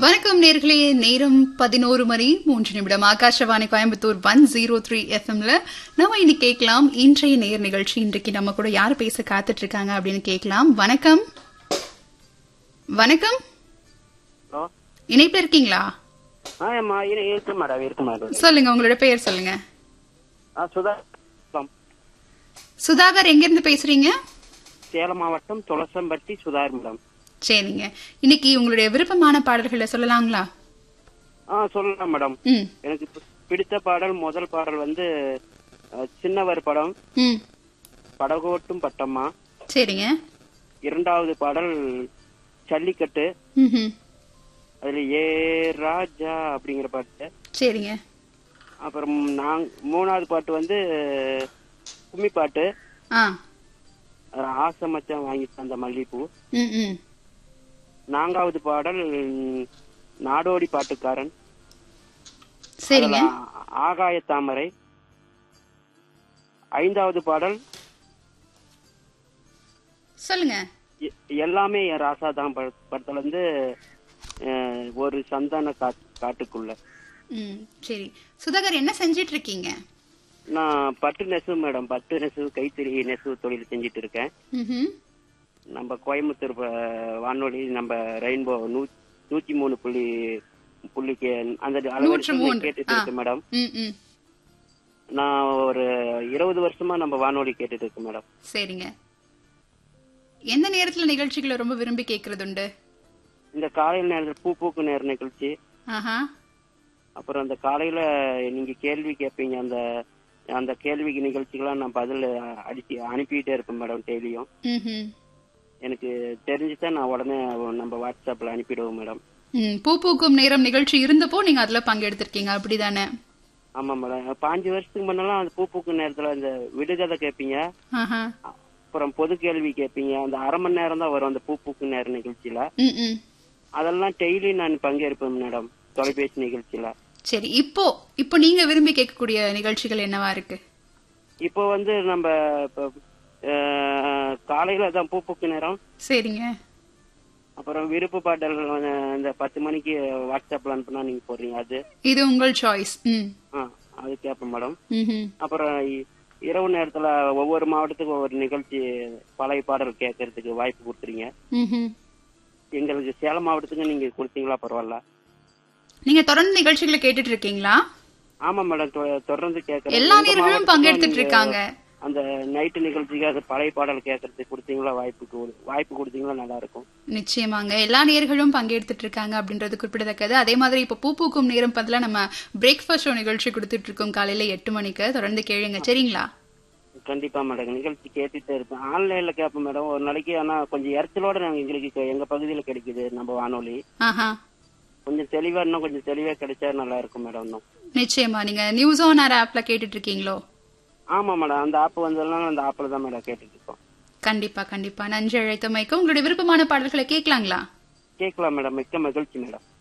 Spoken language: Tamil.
வணக்கம் நேர்களே, நேரம் 11:03 ஆகாஷவாணி கோயம்புத்தூர் 103 எஃப்எம்ல நம்ம இன்னைக்கு கேட்கலாம் இன்றைய நேர் நிகழ்ச்சி. இன்றைக்கு நம்ம கூட யாரு பேச காத்துட்டு இருக்காங்க அப்படின்னு கேட்கலாம். வணக்கம். வணக்கம், இணைப்புல இருக்கீங்களா? சொல்லுங்க, உங்களோட பெயர் சொல்லுங்க. சுதாகர், எங்க இருந்து பேசுறீங்க? சேலம் மாவட்டம் துளசம்பட்டி சுதாகர் மேடம். சரிங்க, இன்னைக்கு உங்களுடைய விருப்பமான பாடல்களை சொல்லலாங்களா? சொல்லலாம் மேடம். எனக்கு பிடித்த பாடல், முதல் பாடல் வந்து சின்னவர் படம் படகோட்டும் பட்டம்மா. சரிங்க. இரண்டாவது பாடல் ஜல்லிக்கட்டு, அதுல ஏ ராஜா அப்படிங்கிற பாட்டு. சரிங்க. அப்புறம் மூணாவது பாட்டு வந்து கும்மி பாட்டு, ஆசை மச்சான் வாங்கி தந்த மல்லிப்பூ. நான்காவது பாடல் நாடோடி பாட்டுக்காரன். சரிங்க. ஆகாய தாமரை. ஐந்தாவது பாடல் சொல்லுங்க. எல்லாமே ராசாதான் படத்துல இருந்து ஒரு சந்தான காட்டுக்குள்ள. சரி சுதாகர், என்ன செஞ்சிட்டு இருக்கீங்க? நான் பட்டு நெசவு மேடம், பட்டு நெசவு கைத்தறி நெசவு தொழில் செஞ்சிட்டு இருக்கேன். நம்ம கோயம்புத்தூர் வானொலி, நம்ம ரெயின்போ 103.புள்ளிக்கு அந்த கேட்டுட்டு இருக்கேன் மேடம். நான் ஒரு 20 வருஷமா நம்ம வானொலி கேட்டுட்டு இருக்கேன் மேடம். சரிங்க. எந்த நேரத்துல நிகழ்ச்சிகளை ரொம்ப விரும்பி கேக்குறது உண்டு? இந்த காலையில நேரத்தில் பூ பூக்கு நேர நிகழ்ச்சி. அப்புறம் அந்த காலையில நீங்க கேள்வி கேட்பீங்க, அந்த கேள்விக்கு நிகழ்ச்சிகளாம் நான் பதில் அனுப்பிட்டே இருப்பேன் மேடம் டெய்லியும். எனக்கு தெரிஞ்சுதான் நான் உடனே நம்ம வாட்ஸ்அப்ல அனுப்பிடுவோம் மேடம். பூ பூக்கும் நேரம் நிகழ்ச்சி இருந்தப்போ நீங்க அதுல பங்கெடுத்திருக்கீங்க, அப்படிதானே? ஆமா மேடம். 5 வருஷத்துக்கு முன்னெல்லாம் அந்த பூ பூக்கும் நேரத்துல அந்த விடுகதை கேட்பீங்க, அப்புறம் பொது கேள்வி கேட்பீங்க. அந்த அரை மணி நேரம் தான் வரும் அந்த பூ பூக்கும் நேர நிகழ்ச்சியில. அதெல்லாம் டெய்லி நான் பங்கேற்பேன் மேடம், தொலைபேசி நிகழ்ச்சியில. சரி, இப்போ நீங்க விரும்பி கேட்கக்கூடிய நிகழ்ச்சிகள் என்னவா இருக்கு? இப்போ வந்து நம்ம காலையில தான் பூப்புக்கு நேரம். சரிங்க. அப்புறம் விருப்ப பாடல்கள் இந்த 10 மணிக்கு வாட்ஸ்அப்ல அனுப்புனா நீங்க போடுறீங்க, அது இது உங்கள் சாய்ஸ். அது கேட்பேன் மேடம். அப்புறம் இரவு நேரத்துல ஒவ்வொரு மாவட்டத்துக்கும் ஒவ்வொரு நிகழ்ச்சி, பழைய பாடல் கேட்கறதுக்கு வாய்ப்பு கொடுத்துறீங்க. எங்களுக்கு சேலம் மாவட்டத்துக்கு நீங்க கொடுத்தீங்களா? பரவாயில்ல. நீங்க தொடர்ந்து நிகழ்ச்சிகளை கேட்டுட்டு இருக்கீங்களா? ஆமா மேடம், தொடர்ந்து கேட்கறேன். எல்லா நேர்களும் பங்கெடுத்துட்டு இருக்காங்க. அந்த நைட்டு நிகழ்ச்சிக்கு அது பழைய பாடல் கேட்கறதுக்கு கொடுத்தீங்களா? வாய்ப்பு கொடுத்தீங்களா? நல்லா இருக்கும். நிச்சயமாங்க, எல்லா நேர்களும் பங்கெடுத்துட்டு இருக்காங்க அப்படின்றது குறிப்பிடத்தக்கது. அதே மாதிரி இப்ப பூ பூக்கும் நேரம் பதிலா நம்ம பிரேக்ஃபாஸ்ட் ஷோ நிகழ்ச்சி கொடுத்துட்டு இருக்கோம் காலையில 8 மணிக்கு. தொடர்ந்து கேளுங்க, சரிங்களா? கண்டிப்பா மேடம், நிகழ்ச்சி கேட்டுட்டே இருப்பேன். ஆன்லைன்ல கேட்பேன் மேடம் ஒரு நாளைக்கு. ஆனா கொஞ்சம் எரிச்சலோட எங்களுக்கு எங்க பகுதியில கிடைக்குது நம்ம வானொலி. கொஞ்சம் தெளிவா, இன்னும் கொஞ்சம் தெளிவா கிடைச்சா நல்லா இருக்கும் மேடம். நிச்சயமா. நீங்க நியூஸ் ஆன் ஏர் ஆப்ல கேட்டுட்டு இருக்கீங்களோ? ஆமா மேடம், அந்த ஆப் வந்தெல்லாம் அந்த ஆப்ல தான் மேடம் கேட்டுட்டு இருக்கோம். கண்டிப்பா கண்டிப்பா. நன்றி அழைத்தமைக்கு. உங்களுடைய விருப்பமான பாடல்களை கேட்கலாங்களா? கேட்கலாம் மேடம், மிக்க மகிழ்ச்சி மேடம்.